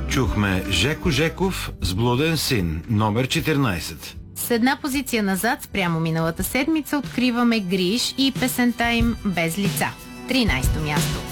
Чухме Жеко Жеков с Блуден син, номер 14. С една позиция назад спрямо миналата седмица откриваме Гриш и песента им Без лица. 13-то място.